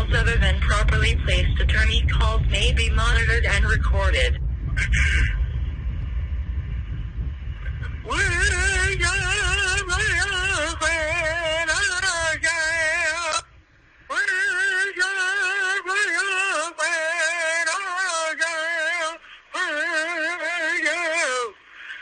calls other than properly placed attorney calls may be monitored and recorded.